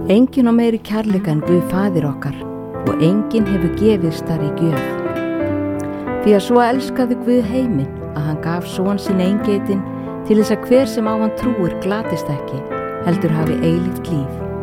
Enginn á meiri kærleika en Guð faðir okkar og enginn hefur gefið stærri gjöf. Því að svo elskaði Guð heiminn að hann gaf son sinn eingeitinn til þess að hver sem á hann trúir glatist ekki, heldur hafi eilíft líf.